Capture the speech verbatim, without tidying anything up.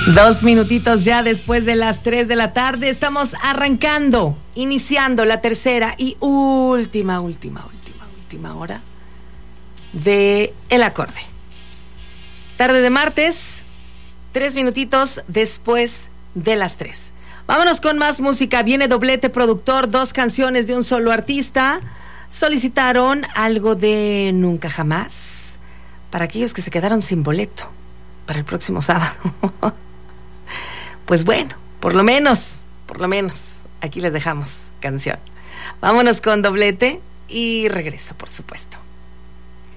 Dos minutitos ya después de las tres de la tarde. Estamos arrancando, iniciando la tercera y última, última, última, última hora de El Acorde. Tarde de martes, tres minutitos después de las tres. Vámonos con más música. Viene doblete productor, dos canciones de un solo artista. Solicitaron algo de Nunca Jamás para aquellos que se quedaron sin boleto para el próximo sábado. Pues bueno, por lo menos, por lo menos, aquí les dejamos canción. Vámonos con doblete y regreso, por supuesto.